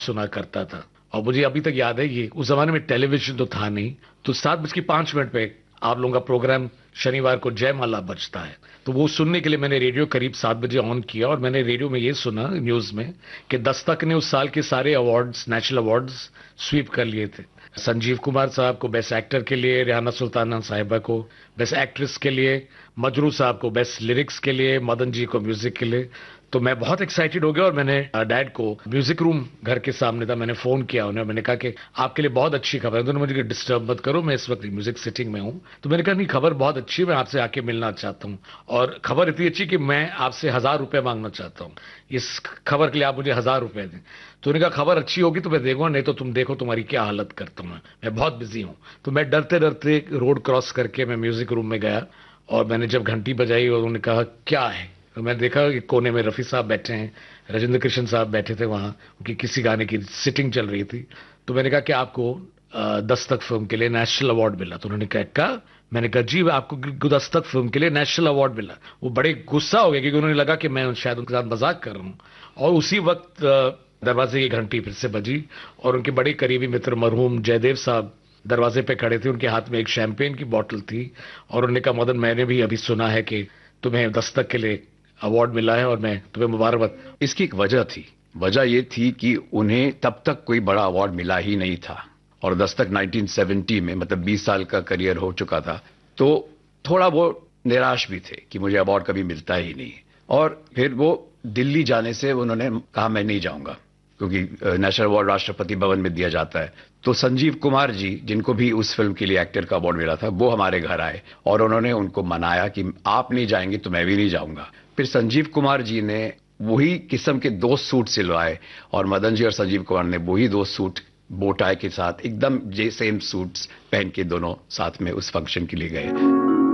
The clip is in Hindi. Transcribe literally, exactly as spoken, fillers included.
सुना करता था। और मुझे अभी तक याद है, ये उस जमाने में टेलीविजन तो था नहीं, तो सात बज के पांच मिनट पे आप लोगों का प्रोग्राम शनिवार को जयमाला बजता है, तो वो सुनने के लिए मैंने रेडियो करीब सात बजे ऑन किया और मैंने रेडियो में ये सुना न्यूज में कि दस्तक ने उस साल के सारे अवार्ड्स, नेशनल अवार्ड्स स्वीप कर लिए थे। संजीव कुमार साहब को बेस्ट एक्टर के लिए, रिहाना सुल्ताना साहिबा को बेस्ट एक्ट्रेस के लिए, मजरू साहब को बेस्ट लिरिक्स के लिए, मदन जी को म्यूजिक के लिए। तो मैं बहुत एक्साइटेड हो गया और मैंने डैड को, म्यूजिक रूम घर के सामने था, मैंने फोन किया उन्हें, मैंने कहा कि आपके लिए बहुत अच्छी खबर है। उन्होंने मुझे डिस्टर्ब मत करो, मैं इस वक्त म्यूजिक सिटिंग में हूं। तो मैंने कहा नहीं, खबर बहुत अच्छी है, मैं आपसे आके मिलना चाहता हूं, और खबर इतनी अच्छी कि मैं आपसे हजार रुपए मांगना चाहता हूं, इस खबर के लिए आप मुझे हजार रुपए दें। तो उन्होंने कहा खबर अच्छी होगी तो मैं देखूंगा, नहीं तो तुम देखो तुम्हारी क्या हालत करता हूं, मैं बहुत बिजी हूं। तो मैं डरते डरते रोड क्रॉस करके मैं म्यूजिक रूम में गया और मैंने जब घंटी बजाई और उन्होंने कहा क्या है, तो मैंने देखा कि कोने में रफी साहब बैठे हैं, राजेंद्र कृष्ण साहब बैठे थे वहां, उनकी किसी गाने की सिटिंग चल रही थी। तो मैंने कहा कि आपको अ, दस्तक फिल्म के लिए नेशनल अवार्ड मिला। तो उन्होंने कहा, कहा मैंने कहा जी आपको दस्तक फिल्म के लिए नेशनल अवार्ड मिला। वो बड़े गुस्सा हो गए क्योंकि उन्होंने लगा कि मैं शायद उनके साथ मजाक कर रहा हूँ। और उसी वक्त अ, दरवाजे की घंटी फिर से बजी और उनके बड़े करीबी मित्र मरहूम जयदेव साहब दरवाजे पे खड़े थे, उनके हाथ में एक शैंपेन की बोतल थी और उन्होंने कहा मदन, मैंने भी अभी सुना है कि तुम्हें दस्तक के लिए अवार्ड मिला है और मैं तुम्हें मुबारकबाद। इसकी एक वजह थी, वजह ये थी कि उन्हें तब तक कोई बड़ा अवार्ड मिला ही नहीं था और दस्तक नाइनटीन सेवेंटी में, मतलब बीस साल का करियर हो चुका था, तो थोड़ा वो निराश भी थे कि मुझे अवार्ड कभी मिलता ही नहीं। और फिर वो दिल्ली जाने से उन्होंने कहा मैं नहीं जाऊंगा क्योंकि नेशनल अवार्ड राष्ट्रपति भवन में दिया जाता है। तो संजीव कुमार जी, जिनको भी उस फिल्म के लिए एक्टर का अवार्ड मिला था, वो हमारे घर आए और उन्होंने उनको मनाया कि आप नहीं जाएंगे तो मैं भी नहीं जाऊंगा। फिर संजीव कुमार जी ने वही किस्म के दो सूट सिलवाए और मदन जी और संजीव कुमार ने वही दो सूट बोटाई के साथ एकदम जे सेम सूट्स पहन के दोनों साथ में उस फंक्शन के लिए गए।